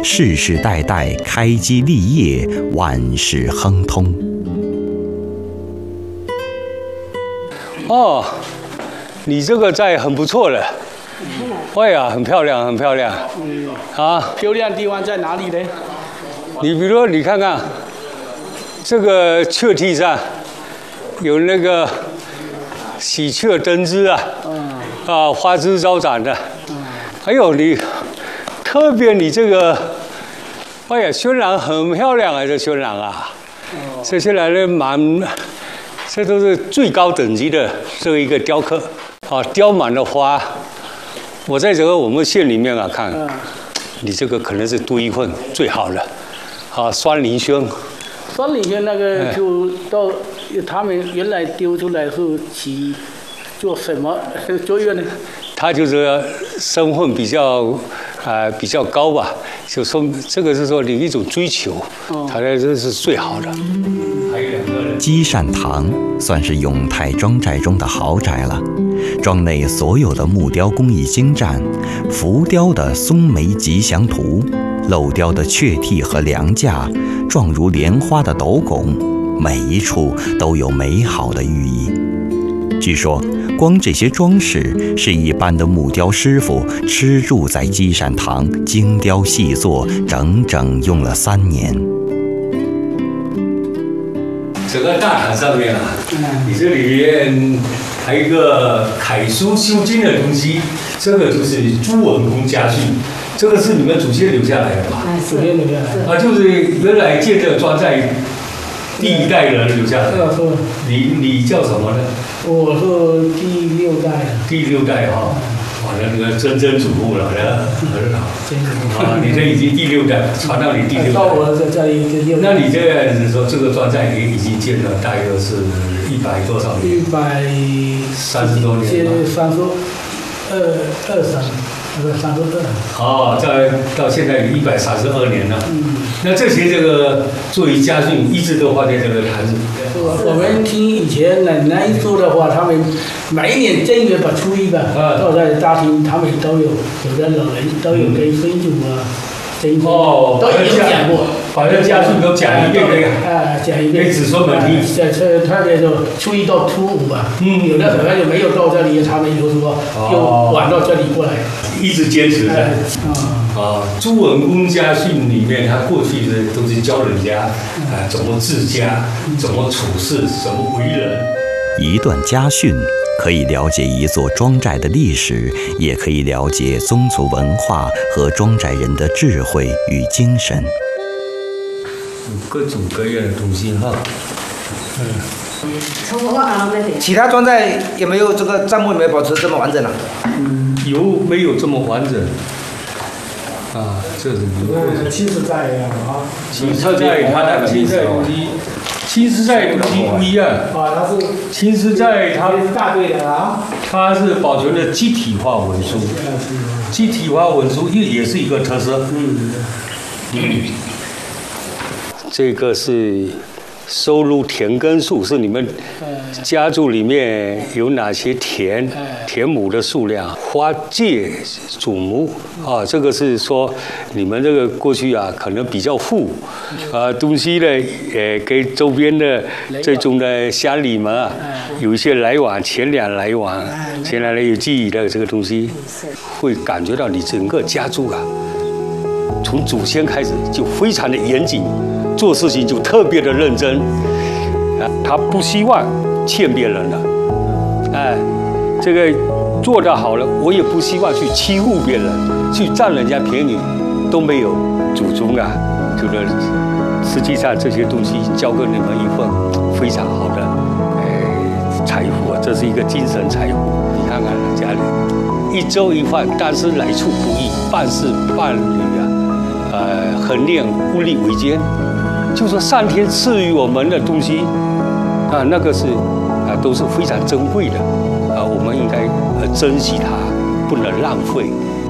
世世代代开基立业，万事亨通。 哦，你这个寨很不错了。哎呀，很漂亮，很漂亮。漂亮的地方在哪里呢？你比如说，你看看这个雀梯上有那个喜鹊登枝啊，花枝招展的。还有你特别你这个，哎呀，渲染很漂亮啊，这渲染啊，这渲染的这都是最高等级的这一个雕刻啊，雕满了花。我在这个我们县里面啊看，你这个可能是独一份最好的，酸林轩。 酸林轩那个就到他们原来丢出来是起做什么作用呢？ 他就是身份比较高吧，就说这个是说你一种追求，他这是最好的。还有2个积善堂算是永泰庄寨中的豪宅了。庄内所有的木雕工艺精湛，浮雕的松梅吉祥图，镂雕的雀替和梁架，状如莲花的斗拱，每一处都有美好的寓意。据说，光这些装饰是一般的木雕师傅吃住在积善堂精雕细作，整整用了3年。 整个大堂上面你这里面还有一个楷书修经的东西，这个就是朱文公家训，这个是你们祖先留下来的吧？ 祖先留下来就是原来建这个庄寨第1代人留下来的。你叫什么呢？ 我是第6代。 第6代那个曾祖父了，很好。你这已经第6代，传到你第6代。 到我这里第6代。 那你这样子说，这个庄寨也已经建了大约是100多少年？130多年。到现在有132年了。那这个作为家训，一直都放在这个坛子里面。 我们听以前奶奶说的话，他们每年正月初1到在大厅，他们都有的老人都有跟孙祖都有讲过， 把这家训都讲一遍讲一遍， 给子孙们听。 特别就初1到初5吧，有的可能就没有到这里，他们就说就晚到这里过来， 一直坚持的。朱文公家训里面，他过去的都是教人家怎么治家，怎么处事，怎么为人。 一段家训可以了解一座庄寨的历史，也可以了解宗族文化和庄寨人的智慧与精神。 各种各样的东西其他庄寨有没有这个账目有没有保持这么完整有没有这么完整？这是青石寨一样的青石寨它那个青石寨东西，青石寨东西不一样。 它是青石寨它是大队的它是保存的集体化文书，集体化文书也是一个特色。这个是收录田根数，是你们家族里面有哪些田亩的数量，花界祖母这个是说你们这个过去可能比较富，东西呢给周边的这种的乡里们有一些来往，钱粮来往，钱粮有记忆的这个东西，会感觉到你整个家族从祖先开始就非常的严谨。做事情就特别的认真，他不希望欠别人的，这个做得好了，我也不希望去欺负别人，去占人家便宜，都没有祖宗就是实际上这些东西交给你们一份非常好的财富这是一个精神财富。你看看家里1粥1饭，但是来处不易，办事办理衡量物力维艰。就说上天赐予我们的东西那个是都是非常珍贵的我们应该珍惜它，不能浪费。